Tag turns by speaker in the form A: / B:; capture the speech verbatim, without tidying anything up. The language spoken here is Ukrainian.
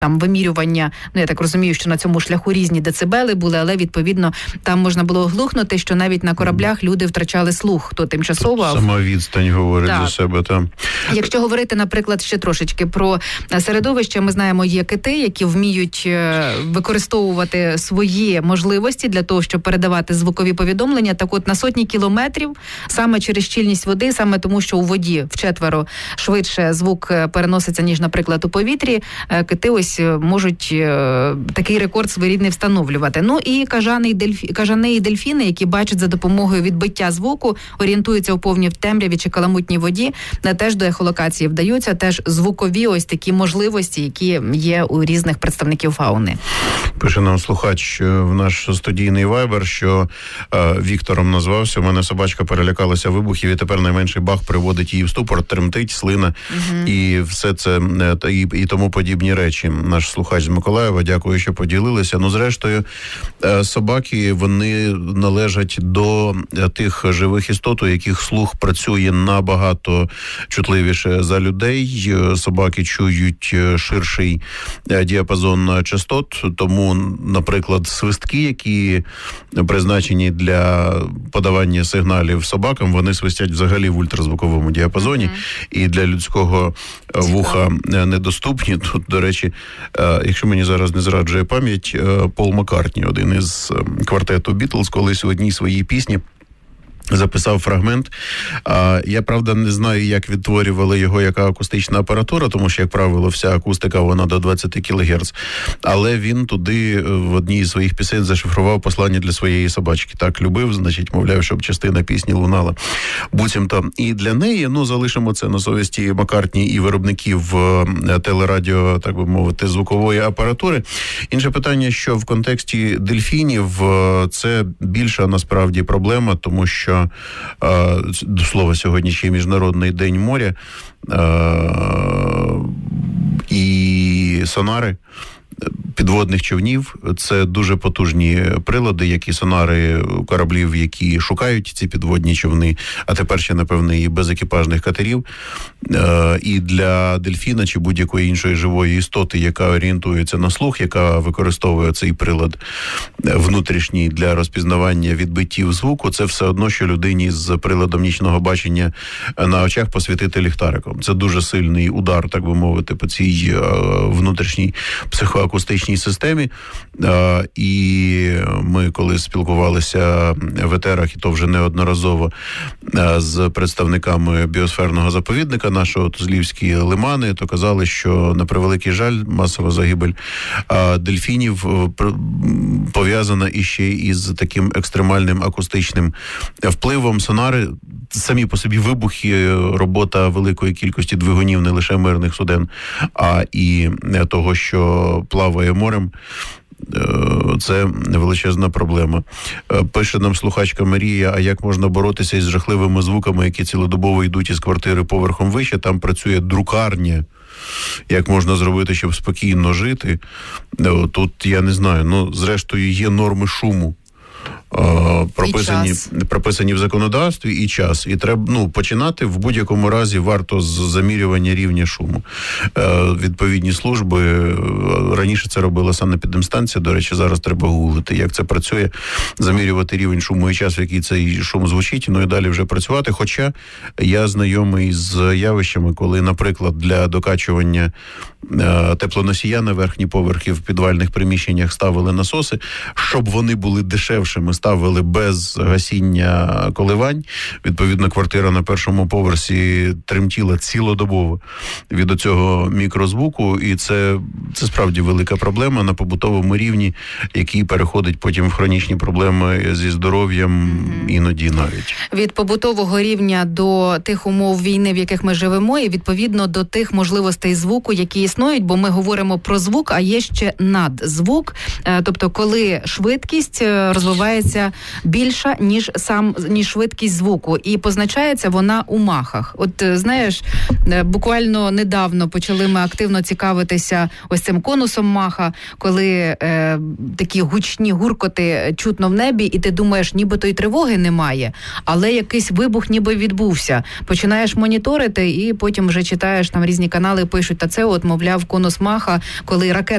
A: там вимірювання, ну я так розумію, що на цьому шляху різні децибели були, але відповідно там можна було оглухнути, що навіть на кораблях люди втрачали слух, то тимчасово.
B: Сама відстань говорить так. за себе там.
A: Якщо говорити, наприклад, ще трошечки про середовище, ми знаємо, є кити, які вміють використовувати свої можливості для того, щоб передавати звукові повідомлення. Так от на сотні кілометрів саме через щільність води, саме тому, що у воді вчетверо швидше звук переноситься, ніж, наприклад, у повітрі, кити ось можуть такий рекорд своєрідний встановлювати. Ну і кажани і, дельфі... кажани і дельфіни, які бачать за допомогою відбиття звуку, орієнтуються у повній темряві чи каламутній воді, теж до ехолокації вдаються, теж звукові ось такі можливості, які є у різних представників фауни.
B: Пише нам слухач в наш студійний вайбер, що е, Віктором назвався, у мене собачка перелякалася вибухів, і тепер найменший бах приводить її в ступор, тремтить, слина, угу. і все це, і, і тому подібні речі. Наш слухач з Миколаєва, дякую, що поділилися. Ну, зрештою, е, собаки, вони належать до тих живих істот, у яких слух працює набагато чутливіше за людей. Собаки чують ширший діапазон частот, тому, наприклад, свистки, які призначені для подавання сигналів собакам, вони свистять взагалі в ультразвуковому діапазоні, mm-hmm. і для людського вуха недоступні. Тут, до речі, якщо мені зараз не зраджує пам'ять, Пол Маккартні, один із квартету Бітлз, колись у одній своїй пісні записав фрагмент. А, я, правда, не знаю, як відтворювали його яка акустична апаратура, тому що, як правило, вся акустика, вона до двадцять кілогерц. Але він туди в одній із своїх пісень зашифрував послання для своєї собачки. Так, любив, значить, мовляв, щоб частина пісні лунала буцімто. І для неї, ну, залишимо це на совісті Маккартні і виробників телерадіо, так би мовити, звукової апаратури. Інше питання, що в контексті дельфінів це більша, насправді, проблема, тому що до слова, сьогодні ще Міжнародний день моря, і сонари підводних човнів – це дуже потужні прилади, як і сонари кораблів, які шукають ці підводні човни, а тепер ще, напевно, і безекіпажних катерів. І для дельфіна чи будь-якої іншої живої істоти, яка орієнтується на слух, яка використовує цей прилад внутрішній для розпізнавання відбиттів звуку, це все одно, що людині з приладом нічного бачення на очах посвітити ліхтариком. Це дуже сильний удар, так би мовити, по цій внутрішній психоакустичній системі. І ми, коли спілкувалися в етерах, і то вже неодноразово, з представниками біосферного заповідника нашого, Тузлівські лимани, то казали, що, на превеликий жаль, масова загибель дельфінів пов'язана іще із таким екстремальним акустичним впливом. Сонари, самі по собі вибухи, робота великої кількості двигунів не лише мирних суден, а і того, що плаває морем, це величезна проблема. Пише нам слухачка Марія, а як можна боротися із жахливими звуками, які цілодобово йдуть із квартири поверхом вище, там працює друкарня. Як можна зробити, щоб спокійно жити? Тут, я не знаю, ну, зрештою, є норми шуму. Прописані, прописані в законодавстві, і час. І треба, ну, починати в будь-якому разі варто з замірювання рівня шуму. Е, відповідні служби, раніше це робила санепідемстанція, до речі, зараз треба гуглити, як це працює, замірювати рівень шуму і час, в який цей шум звучить, ну і далі вже працювати. Хоча я знайомий з явищами, коли, наприклад, для докачування е, теплоносія на верхні поверхи в підвальних приміщеннях ставили насоси, щоб вони були дешевшими, ставили без гасіння коливань. Відповідно, квартира на першому поверсі тремтіла цілодобово від оцього мікрозвуку, і це, це справді велика проблема на побутовому рівні, який переходить потім в хронічні проблеми зі здоров'ям, mm-hmm. іноді навіть. Від
A: побутового рівня до тих умов війни, в яких ми живемо, і відповідно до тих можливостей звуку, які існують, бо ми говоримо про звук, а є ще надзвук, тобто коли швидкість розвивається більша, ніж сам, ніж швидкість звуку. І позначається вона у махах. От, знаєш, буквально недавно почали ми активно цікавитися ось з цим конусом Маха, коли е, такі гучні гуркоти чутно в небі, і ти думаєш, нібито й тривоги немає, але якийсь вибух ніби відбувся. Починаєш моніторити, і потім вже читаєш, там різні канали пишуть, та це от, мовляв, конус Маха, коли ракета